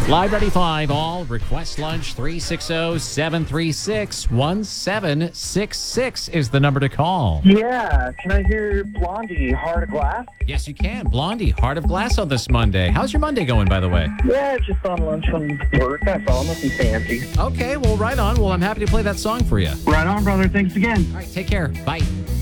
Live Ready 5 all. Request lunch 360-736-1766 is the number to call. Yeah, can I hear Blondie, Heart of Glass? Yes, you can. Blondie, Heart of Glass on this Monday. How's your Monday going, by the way? Yeah, just on lunch from work, that's all, nothing fancy. Okay, well, right on. Well, I'm happy to play that song for you. Right on, brother, thanks again. All right, take care. Bye.